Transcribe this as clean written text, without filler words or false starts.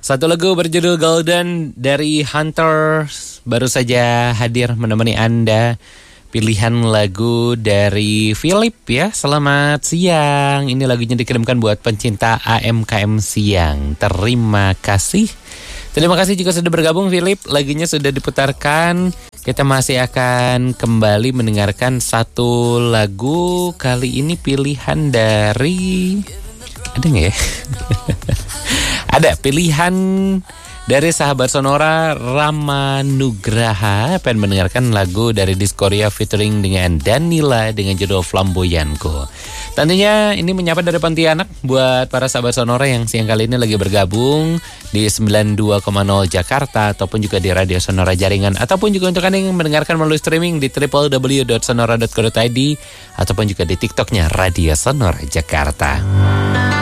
Satu lagu berjudul Golden dari Hunter baru saja hadir menemani Anda. Pilihan lagu dari Philip ya. Selamat siang. Ini lagunya dikirimkan buat pencinta AMKM siang. Terima kasih. Terima kasih juga sudah bergabung Philip. Lagunya sudah diputarkan. Kita masih akan kembali mendengarkan satu lagu. Kali ini pilihan dari... Ada nggak ya? Ada pilihan dari sahabat Sonora Rama Nugraha. Pengen mendengarkan lagu dari Diskoria featuring dengan Danila dengan judul Flamboyanku. Tentunya ini menyapa dari Pontianak buat para sahabat Sonora yang siang kali ini lagi bergabung di 92,0 Jakarta ataupun juga di Radio Sonora Jaringan, ataupun juga untuk Anda yang mendengarkan melalui streaming di www.sonora.co.id ataupun juga di TikToknya Radio Sonora Jakarta.